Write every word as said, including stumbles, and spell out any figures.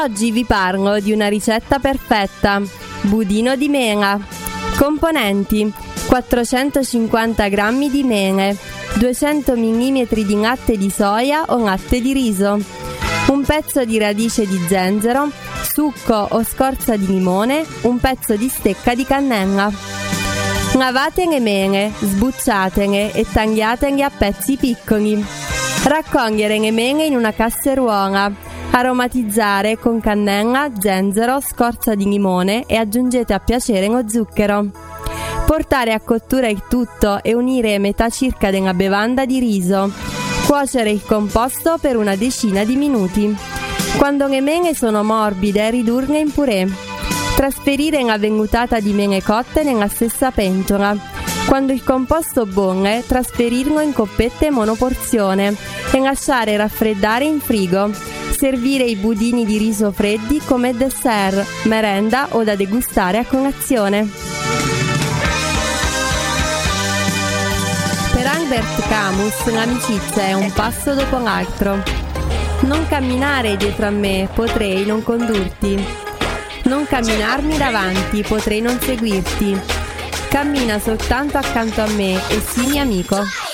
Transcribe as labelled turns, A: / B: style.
A: Oggi vi parlo di una ricetta perfetta, budino di mela. Componenti: quattrocentocinquanta grammi di mele, duecento millilitri di latte di soia o latte di riso, un pezzo di radice di zenzero, succo o scorza di limone, un pezzo di stecca di cannella. Lavate le mele, sbucciatele e tagliatele a pezzi piccoli. Raccogliere le mele in una casseruola. Aromatizzare con cannella, zenzero, scorza di limone e aggiungete a piacere lo zucchero. Portare a cottura il tutto e unire metà circa della bevanda di riso. Cuocere il composto per una decina di minuti. Quando le mele sono morbide, ridurle in purè. Trasferire la vellutata di mele cotte nella stessa pentola. Quando il composto bolle, trasferirlo in coppette monoporzione e lasciare raffreddare in frigo. Servire i budini di riso freddi come dessert, merenda o da degustare a colazione. Per Albert Camus l'amicizia è un passo dopo l'altro. Non camminare dietro a me, potrei non condurti. Non camminarmi davanti, potrei non seguirti. Cammina soltanto accanto a me e sii mio amico.